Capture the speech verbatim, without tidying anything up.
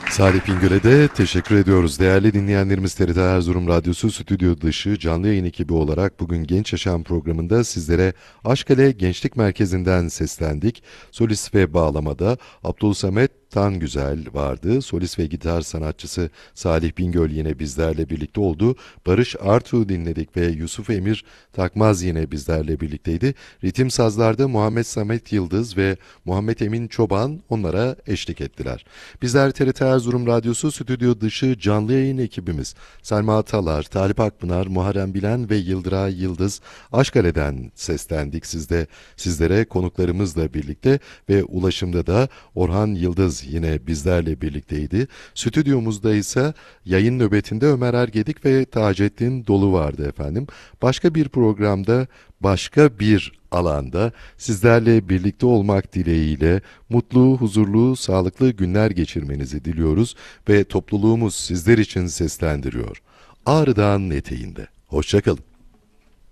Salih Bingöl'e de teşekkür ediyoruz. Değerli dinleyenlerimiz, T R T Erzurum Radyosu Stüdyo Dışı canlı yayın ekibi olarak bugün Genç Yaşam programında sizlere Aşkale Gençlik Merkezi'nden seslendik. Solist ve bağlamada Abdülsamet Tangüzel vardı. Solist ve gitar sanatçısı Salih Bingöl yine bizlerle birlikte oldu. Barış Artu dinledik ve Yusuf Emir Takmaz yine bizlerle birlikteydi. Ritim sazlarda Muhammed Samet Yıldız ve Muhammed Emin Çoban onlara eşlik ettiler. Bizler T R T Erzurum Radyosu Stüdyo Dışı canlı yayın ekibimiz Selma Talar, Talip Akpınar, Muharrem Bilen ve Yıldıray Yıldız Aşkale'den seslendik sizde sizlere konuklarımızla birlikte ve ulaşımda da Orhan Yıldız yine bizlerle birlikteydi. Stüdyomuzda ise yayın nöbetinde Ömer Ergedik ve Taceddin Dolu vardı efendim. Başka bir programda, başka bir alanda sizlerle birlikte olmak dileğiyle mutlu, huzurlu, sağlıklı günler geçirmenizi diliyoruz ve topluluğumuz sizler için seslendiriyor. Ağrı Dağı'nın eteğinde. Hoşça kalın.